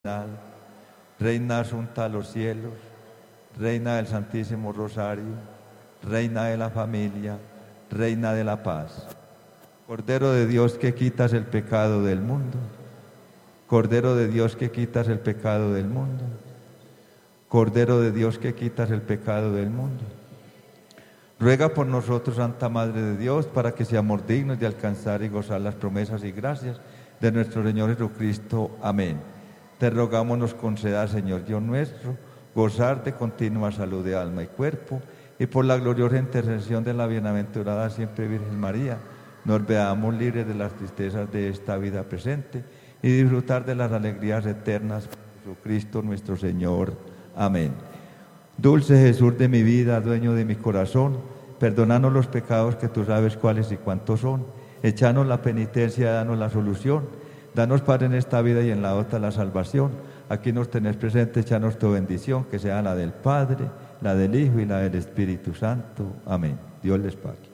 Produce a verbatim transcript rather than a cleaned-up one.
Reina asunta a los cielos, Reina del Santísimo Rosario, Reina de la familia, Reina de la paz. Cordero de Dios que quitas el pecado del mundo, Cordero de Dios que quitas el pecado del mundo, Cordero de Dios que quitas el pecado del mundo. Ruega por nosotros, Santa Madre de Dios, para que seamos dignos de alcanzar y gozar las promesas y gracias de nuestro Señor Jesucristo. Amén. Te rogamos nos conceda, Señor Dios nuestro, gozar de continua salud de alma y cuerpo, y por la gloriosa intercesión de la bienaventurada siempre Virgen María, nos veamos libres de las tristezas de esta vida presente y disfrutar de las alegrías eternas por Jesucristo nuestro Señor. Amén. Dulce Jesús de mi vida, dueño de mi corazón, perdónanos los pecados que tú sabes cuáles y cuántos son, échanos la penitencia, danos la solución. Danos, Padre, en esta vida y en la otra la salvación. Aquí nos tenés presente, échanos tu bendición, que sea la del Padre, la del Hijo y la del Espíritu Santo. Amén. Dios les pague.